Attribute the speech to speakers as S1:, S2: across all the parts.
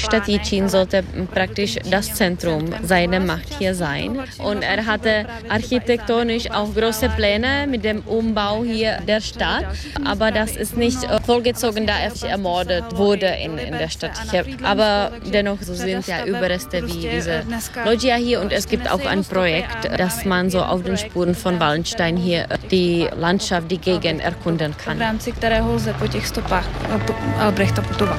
S1: Stadt Jičín sollte praktisch das Zentrum seiner Macht hier sein. Und er hatte architektonisch auch große Pläne mit dem Umbau hier der Stadt. Aber das ist nicht vollgezogen, da er ermordet wurde in der Stadt. Aber dennoch so sind ja Überreste wie diese Loggia hier. Und es gibt auch ein Projekt, dass man so auf den Spuren von Wallenstein hier die Landschaft, die Gegend erkunden kann.
S2: V rámci kterého lze po těch stopách Albrechta putovat.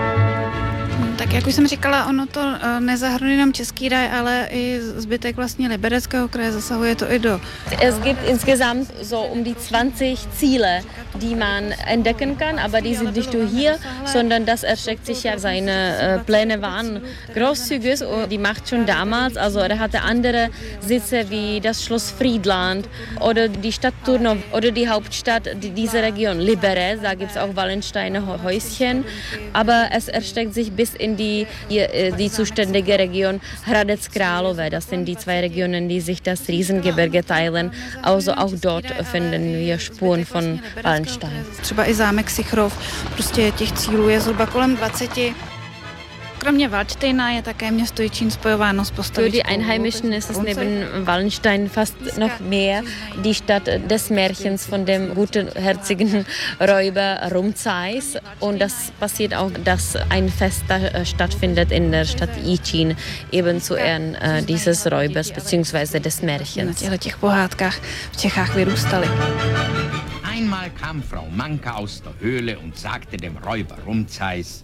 S2: Tak jak už jsem říkala, ono to nezahrnuje jenom Český ráj, ale i zbytek vlastně Libereckého kraje, zasahuje to i do.
S1: Es gibt insgesamt so um die 20 Ziele, die man entdecken kann, aber die sind nicht nur hier, sondern das erstreckt sich ja, seine Pläne waren großzügig und die Macht schon damals, also er hatte andere Sitze wie das Schloss Friedland oder die Stadt Turnov oder die Hauptstadt dieser Region Liberec, da gibt es auch Wallensteiner Häuschen, aber es erstreckt sich bis in die zuständige Region Hradec Králové. Das sind die zwei Regionen, die sich das Riesengebirge teilen. Also auch dort finden wir Spuren von Wallenstein.
S2: Třeba i zámek Sichrov, prostě těch cílů je zhruba kolem 20. Kromě Waldsteina je také město Jičín spojováno s postavičkou.
S1: Für die Einheimischen ist es neben Wallenstein fast noch mehr die Stadt des Märchens von dem gutherzigten Räuber Rumzeis. Und das passiert auch, dass ein Fest stattfindet in der Stadt Jičín, eben zu Ehren dieses Räubers bzw. des Märchens.
S2: Na těch pohádkách v Čechách vyrůstaly.
S3: Einmal kam Frau Manka aus der Höhle und sagte dem Räuber Rumzeis: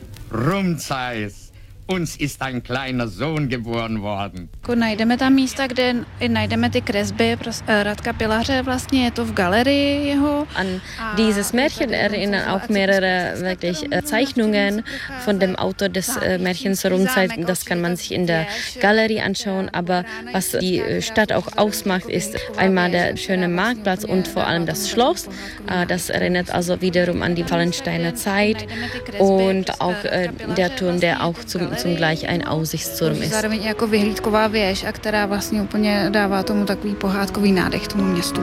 S3: Rumzeis, uns ist ein kleiner Sohn geboren worden.
S2: Najdeme tam místa, kde najdeme ty kresby Radka Pilaře, vlastně je to v galerii jeho.
S1: An dieses Märchen erinnern auch mehrere wirklich Zeichnungen von dem Autor des Märchens Rumzeis. Das kann man sich in der Galerie anschauen, aber was die Stadt auch ausmacht, ist einmal der schöne Marktplatz und vor allem das Schloss. Das erinnert also wiederum an die Wallensteiner Zeit und auch der Turm, der auch zugleich ein Aussichtsturm ist.
S2: Zároveň jako vyhlídková věž, a která vlastně úplně dává tomu takový pohádkový nádech tomu městu.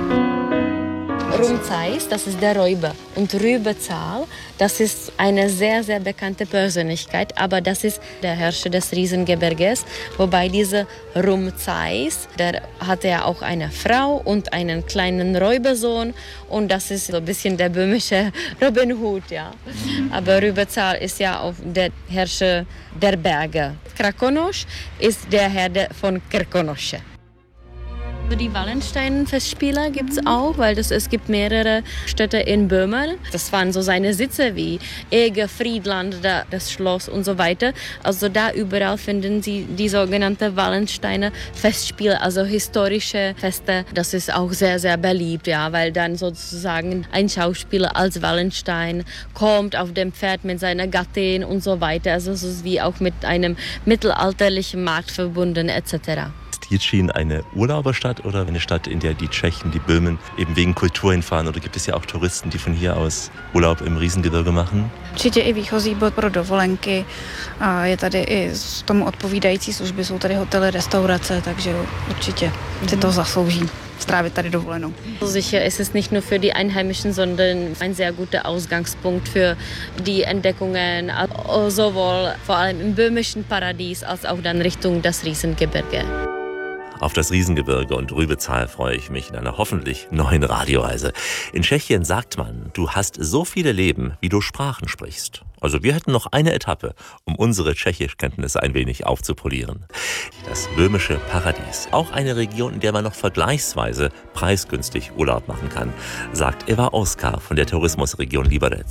S1: Rumzeis, das ist der Räuber. Und Rübezahl, das ist eine sehr, sehr bekannte Persönlichkeit, aber das ist der Herrscher des Riesengebirges. Wobei dieser Rumzeis, der hatte ja auch eine Frau und einen kleinen Räubersohn. Und das ist so ein bisschen der böhmische Robin Hood, ja. Aber Rübezahl ist ja auch der Herrscher der Berge. Krkonoš ist der Herr von Krkonoše. Die Wallenstein-Festspiele gibt es auch, weil es gibt mehrere Städte in Böhmen. Das waren so seine Sitze wie Eger, Friedland, das Schloss und so weiter. Also da überall finden Sie die sogenannte Wallensteiner Festspiele, also historische Feste. Das ist auch sehr, sehr beliebt, ja, weil dann sozusagen ein Schauspieler als Wallenstein kommt auf dem Pferd mit seiner Gattin und so weiter. Also es ist wie auch mit einem mittelalterlichen Markt verbunden etc.
S4: Jičín eine Urlauberstadt oder eine Stadt, in der die Tschechen, die Böhmen eben wegen Kultur hinfahren? Oder gibt es ja auch Touristen, die von hier aus Urlaub im Riesengebirge machen?
S2: Určitě i výchozí bod pro dovolenky. Je tady i z tomu odpovídající služby, jsou tady hotely, restaurace, takže určitě si to zaslouží strávit tady dovolenou.
S1: Sicher ist es nicht nur für die Einheimischen, sondern ein sehr guter Ausgangspunkt für die Entdeckungen, sowohl vor allem im böhmischen Paradies als auch dann Richtung das Riesengebirge.
S4: Auf das Riesengebirge und Rübezahl freue ich mich in einer hoffentlich neuen Radioreise. In Tschechien sagt man, du hast so viele Leben, wie du Sprachen sprichst. Also wir hätten noch eine Etappe, um unsere Tschechischkenntnisse ein wenig aufzupolieren. Das böhmische Paradies. Auch eine Region, in der man noch vergleichsweise preisgünstig Urlaub machen kann, sagt Eva Oskar von der Tourismusregion Liberec.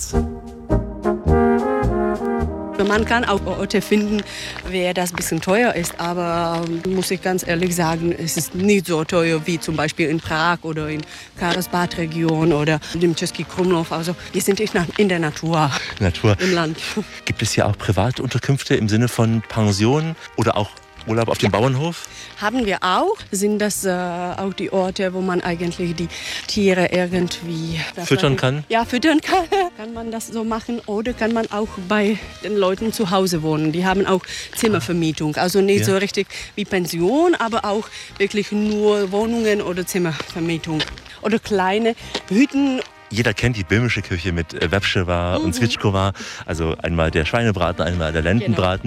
S5: Man kann auch Orte finden, wer das ein bisschen teuer ist, aber muss ich ganz ehrlich sagen, es ist nicht so teuer wie zum Beispiel in Prag oder in Karlsbad-Region oder dem Český Krumlov. Also wir sind in der Natur. Im Land.
S4: Gibt es hier auch Privatunterkünfte im Sinne von Pension oder auch Urlaub auf dem Bauernhof?
S5: Haben wir auch. Sind das auch die Orte, wo man eigentlich die Tiere irgendwie
S4: füttern kann?
S5: Ja, füttern kann. Kann man das so machen oder kann man auch bei den Leuten zu Hause wohnen. Die haben auch Zimmervermietung. Also nicht so richtig wie Pension, aber auch wirklich nur Wohnungen oder Zimmervermietung. Oder kleine Hütten.
S4: Jeder kennt die böhmische Küche mit Wepřeva und Svíčková. Also einmal der Schweinebraten, einmal der Lendenbraten.